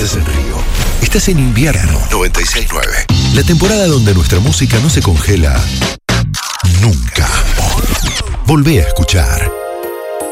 estás en Río. Estás en invierno. 96.9. La temporada donde nuestra música no se congela nunca. Volvé a escuchar